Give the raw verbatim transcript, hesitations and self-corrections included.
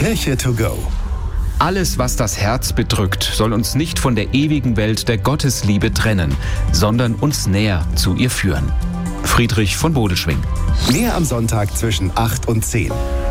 Kirche to go. Alles, was das Herz bedrückt, soll uns nicht von der ewigen Welt der Gottesliebe trennen, sondern uns näher zu ihr führen. Friedrich von Bodelschwingh. Mehr am Sonntag zwischen acht und zehn.